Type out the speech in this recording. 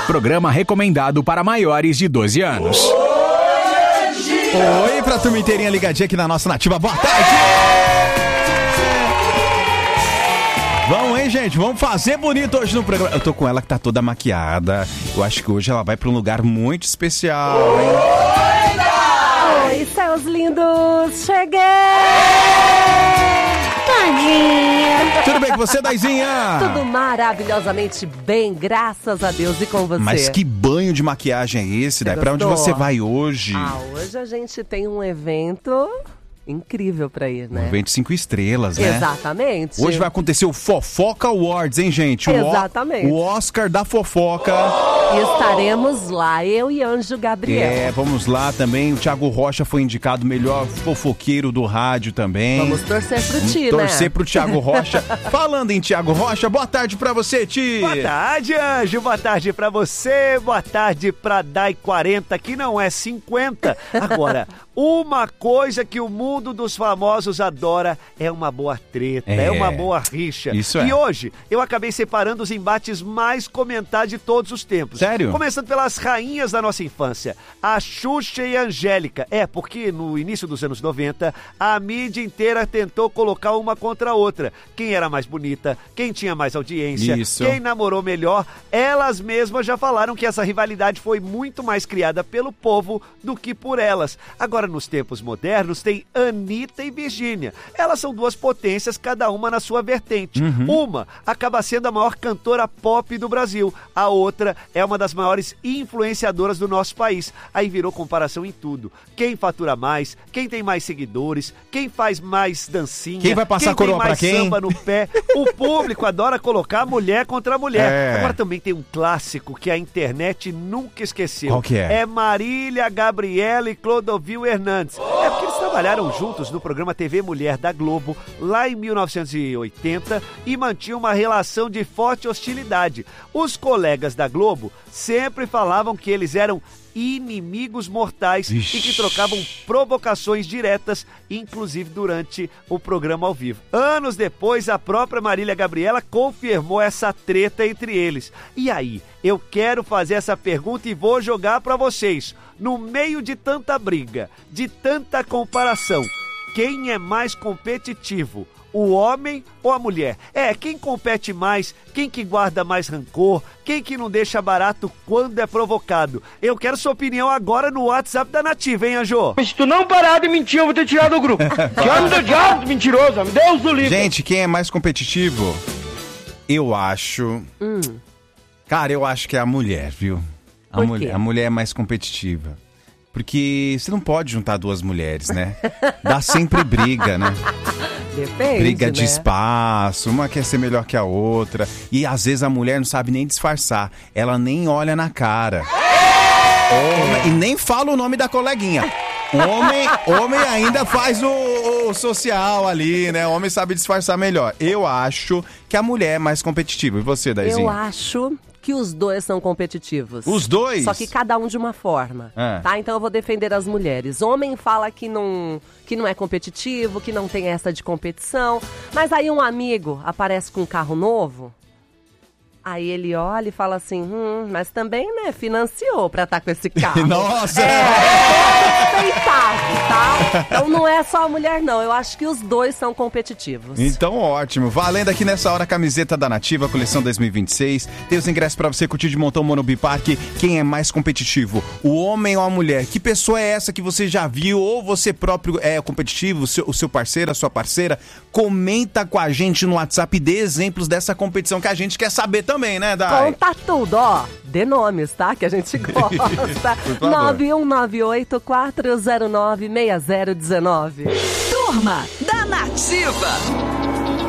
Programa recomendado para maiores de 12 anos. Oi, pra turma inteirinha ligadinha aqui na nossa Nativa. Boa tarde! Vamos, hein, gente? Vamos fazer bonito hoje no programa. Eu tô com ela que tá toda maquiada. Eu acho que hoje ela vai pra um lugar muito especial, hein? Oi, seus lindos! Cheguei! Tadinha! Tudo bem com você, Daizinha? Tudo maravilhosamente bem, graças a Deus. E com você? Mas que banho de maquiagem é esse, Dai? Pra onde você vai hoje? Hoje a gente tem um evento incrível pra ir, né? Um evento 5 estrelas, né? Exatamente. Hoje vai acontecer o Fofoca Awards, hein, gente? Exatamente. O Oscar da fofoca. E estaremos lá, eu e Anjo Gabriel. Vamos lá também. O Thiago Rocha foi indicado melhor fofoqueiro do rádio também. Vamos torcer pro Ti, né? Torcer pro Thiago Rocha. Falando em Thiago Rocha, boa tarde pra você, Ti. Boa tarde, Anjo. Boa tarde pra você. Boa tarde pra Dai 40, que não é 50. Agora, uma coisa que o mundo dos famosos adora é uma boa treta, é uma boa rixa. Isso é. E hoje eu acabei separando os embates mais comentados de todos os tempos. Sério? Começando pelas rainhas da nossa infância, a Xuxa e a Angélica. Porque no início dos anos 90, a mídia inteira tentou colocar uma contra a outra. Quem era mais bonita, quem tinha mais audiência, quem namorou melhor. Elas mesmas já falaram que essa rivalidade foi muito mais criada pelo povo do que por elas. Agora, nos tempos modernos, tem Anitta e Virgínia. Elas são duas potências, cada uma na sua vertente. Uma acaba sendo a maior cantora pop do Brasil. A outra é uma das maiores influenciadoras do nosso país. Aí virou comparação em tudo. Quem fatura mais, quem tem mais seguidores, quem faz mais dancinha, quem vai passar coroa pra quem? Samba no pé. O público adora colocar mulher contra mulher. Agora também tem um clássico que a internet nunca esqueceu. Qual que é? É Marília Gabriela e Clodovil Hernandes. Porque eles trabalharam juntos no programa TV Mulher da Globo, lá em 1980, e mantinham uma relação de forte hostilidade. Os colegas da Globo sempre falavam que eles eram inimigos mortais e que trocavam provocações diretas, inclusive durante o programa ao vivo. Anos depois, a própria Marília Gabriela confirmou essa treta entre eles. E aí, eu quero fazer essa pergunta e vou jogar pra vocês. No meio de tanta briga, de tanta comparação, quem é mais competitivo? O homem ou a mulher? Quem compete mais, quem que guarda mais rancor, quem que não deixa barato quando é provocado? Eu quero sua opinião agora no WhatsApp da Nativa, hein, Anjô? Se tu não parar de mentir, eu vou te tirar do grupo. Diabo, mentiroso, Deus do livro. Gente, quem é mais competitivo? Eu acho... Cara, eu acho que é a mulher, viu? A mulher é mais competitiva. Porque você não pode juntar duas mulheres, né? Dá sempre briga, né? Depende, briga de né? espaço, uma quer ser melhor que a outra. E às vezes a mulher não sabe nem disfarçar. Ela nem olha na cara. E nem fala o nome da coleguinha. Homem ainda faz o social ali, né? O homem sabe disfarçar melhor. Eu acho que a mulher é mais competitiva. E você, Daizinho? Eu acho que os dois são competitivos. Os dois? Só que cada um de uma forma, tá? Então eu vou defender as mulheres. Homem fala que não é competitivo, que não tem essa de competição. Mas aí um amigo aparece com um carro novo, aí ele olha e fala assim, mas também, né, financiou pra estar com esse carro. Nossa! Respeitável, tá? Então não é só a mulher, não. Eu acho que os dois são competitivos. Então, ótimo. Valendo aqui nessa hora a camiseta da Nativa, coleção 2026. Tem os ingressos pra você curtir de montão Morumbi Park. Quem é mais competitivo? O homem ou a mulher? Que pessoa é essa que você já viu? Ou você próprio é competitivo? O seu parceiro, a sua parceira? Comenta com a gente no WhatsApp e dê exemplos dessa competição que a gente quer saber também, né, Dai? Conta tudo, ó. Dê nomes, tá? Que a gente gosta. 9198-409-6019. Turma da Nativa.